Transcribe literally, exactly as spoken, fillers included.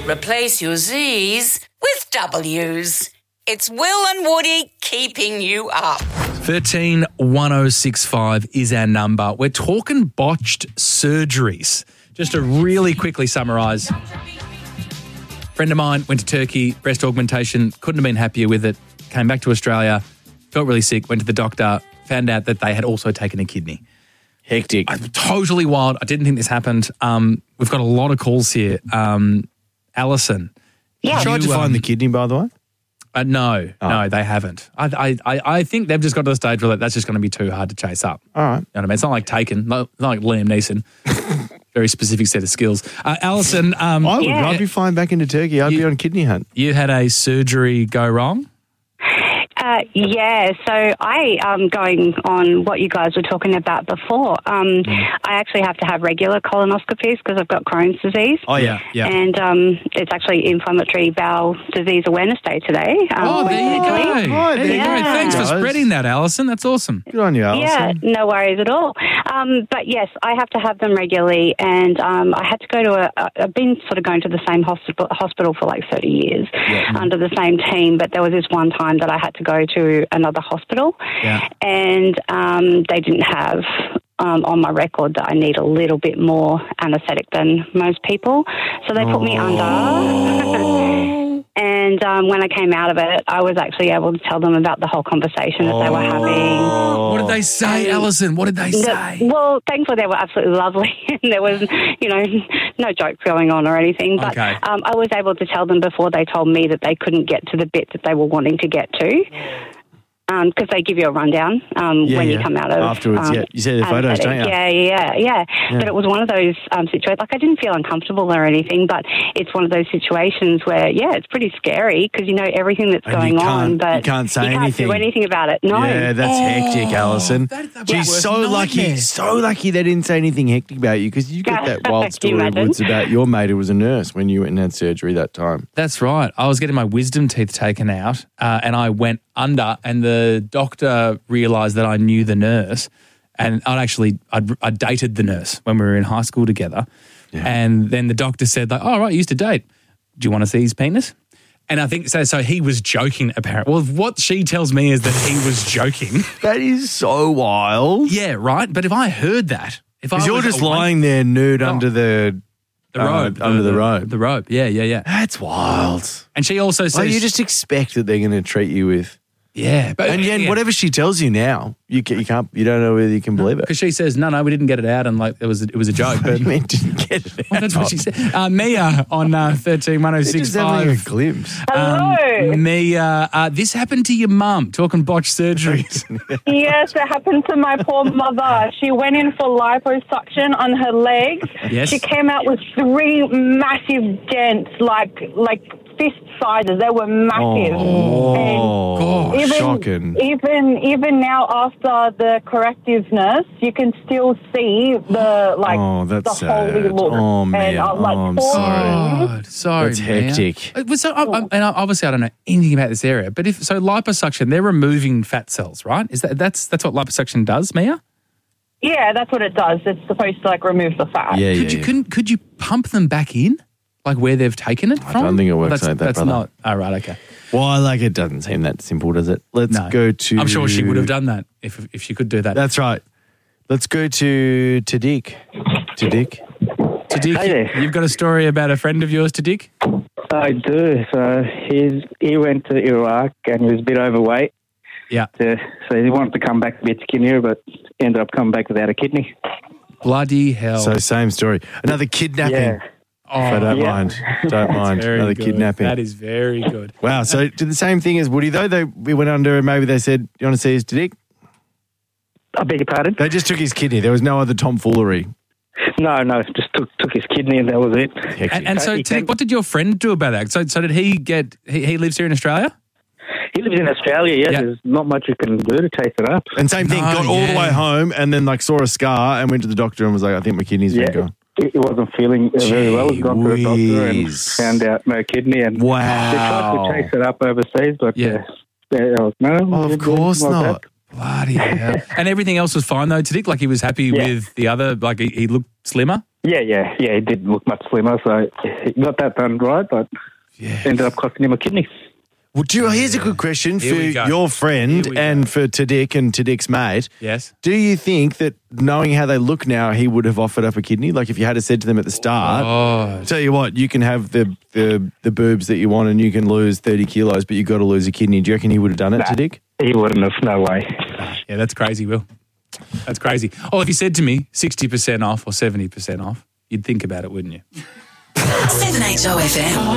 Replace your Z's with W's. It's Will and Woody keeping you up. thirteen one oh six five is our number. We're talking botched surgeries. Just to really quickly summarise. Friend of mine went to Turkey, breast augmentation, couldn't have been happier with it, came back to Australia, felt really sick, went to the doctor, found out that they had also taken a kidney. Hectic. I, totally wild. I didn't think this happened. Um, we've got a lot of calls here. Um, Alison. Yeah. You tried to find um, the kidney, by the way? Uh, no, Oh. no, they haven't. I, I, I think they've just got to the stage where like, that's just going to be too hard to chase up. All right. You know what I mean? It's not like Taken, not, not like Liam Neeson. Very specific set of skills. Uh, Alison, um, I would Yeah. rather be flying back into Turkey. I'd You- be on kidney hunt. you had a surgery go wrong. Uh, yeah, so I, um, going on what you guys were talking about before, um, I actually have to have regular colonoscopies because I've got Crohn's disease. Oh, yeah. Yeah. And um, it's actually Inflammatory Bowel Disease Awareness Day today. Um, Oh, there you go. coincidentally. Hi, there There you you go. go. Thanks for Guys. spreading that, Alison. That's awesome. Good on you, Yeah, Alison. no worries at all. Um, but yes, I have to have them regularly, and um, I had to go to a. a I've been sort of going to the same hospital hospital for like thirty years under the same team, but there was this one time that I had to go to another hospital, Yeah. and um, they didn't have. Um, on my record that I need a little bit more anaesthetic than most people. So they put me under. And um, when I came out of it, I was actually able to tell them about the whole conversation that they were having. What did they say, Um, Alison? What did they The- say? well, thankfully they were absolutely lovely, and there was, you know, no jokes going on or anything. But Okay. um, I was able to tell them before they told me that they couldn't get to the bit that they were wanting to get to. Because they give you a rundown um, Yeah, when yeah. you come out of Afterwards, um, yeah. You see the photos, anaesthetic. don't you? Yeah, yeah, yeah, yeah. But it was one of those um, situations. Like I didn't feel uncomfortable or anything, but it's one of those situations where, yeah, it's pretty scary because you know everything that's And you going on, can't- but you can't say you can't anything. do anything about it. No. Yeah, that's hectic, Alison. that- that She's was so lucky, nightmare. so lucky they didn't say anything hectic about you because you got that wild Can you story of imagine? Woods about your mate who was a nurse when you went and had surgery that time. That's right. I was getting my wisdom teeth taken out uh, and I went under and the doctor realised that I knew the nurse and I'd actually, I'd, I dated the nurse when we were in high school together. And then the doctor said, like, oh, right, you used to date. Do you want to see his penis? And I think, so So he was joking apparently. Well, what she tells me is that he was joking. That is so wild. Yeah, right? But if I heard that, if I Because you're was just awake- lying there nude under the the uh, robe. under the, robe. The robe, yeah, yeah, yeah. That's wild. And she also says... Well, you just expect that they're going to treat you with, Yeah. But, and yeah, yeah. whatever she tells you now, you can, you can't, you don't know whether you can believe it. Because she says, no, no, we didn't get it out, and like it was, it was a joke. What do But you mean didn't get it? well, that's what she said. Uh, Mia on uh, thirteen one oh They're six just having a five. glimpse. Hello. Mia, uh, this happened to your mum. Talking botched surgeries. Yes, it happened to my poor mother. She went in for liposuction on her legs. Yes. She came out with three massive dents, like like fist sizes. They were massive. Oh, God. Even, shocking. even even now after the correctiveness, you can still see the like Oh, that's the holy sad. look. Oh, and man. I'm like, Oh, I'm poor sorry. me. God, sorry, That's Mia. hectic. Uh, well, So, I, I, and obviously, I don't know anything about this area, but if so, liposuction, they're removing fat cells, right? Is that that's that's what liposuction does, Mia? Yeah, that's what it does. It's supposed to like remove the fat. Yeah, yeah, Could you yeah. couldn't could you pump them back in, like where they've taken it I from? don't think it works that's, like that, That's brother. not. Oh, right, okay. Well, like it doesn't seem that simple, does it? Let's No. go to. I'm sure she would have done that if if she could do that. That's right. Let's go to to Dick. To Dick. To Dick, Hey there. you've got a story about a friend of yours, to Dick? I do. So he's he went to Iraq and he was a bit overweight. Yeah. To, so he wanted to come back a bit skinnier, but ended up coming back without a kidney. Bloody hell. So same story. Another kidnapping. Yeah. oh, If I don't Yeah. mind. Don't mind. very Another good. kidnapping. That is very good. Wow. So did the same thing as Woody though. They we went under and maybe they said, "You want to see his Dick?" I beg your pardon? They just took his kidney. There was no other tomfoolery. No, no, just took took his kidney and that was it. Hectic. And, and so, He to Dick, came- what did your friend do about that? So, so did he get? He, he lives here in Australia. He lives in Australia, yeah. Yeah. There's not much you can do to chase it up. And same thing, No, got all the yeah. way home and then like saw a scar and went to the doctor and was like, I think my kidney's Yeah. been gone. He he wasn't feeling uh, very well. He's gone to the doctor and whiz. found out no kidney. And Wow. they tried to chase it up overseas, but Yeah. uh, there was no. Oh, of it course wasn't like not. that. Bloody hell. And everything else was fine though, Tadic? Like he was happy Yeah. with the other, like he, he looked slimmer? Yeah, yeah, yeah. He did look much slimmer, so he got that done right, but Yeah. ended up costing him a kidney. Well, do you, here's a good question Here we for go. your friend Here we and go. for Tadic and Tadic's mate. Yes. Do you think that knowing how they look now, he would have offered up a kidney? Like if you had said to them at the start, Oh, tell you what, you can have the, the, the boobs that you want and you can lose thirty kilos, but you've got to lose a kidney. Do you reckon he would have done it, Nah. Tadic? He wouldn't have, no way. yeah, that's crazy, Will. That's crazy. Oh, if you said to me sixty percent off or seventy percent off, you'd think about it, wouldn't you? seven H O F M.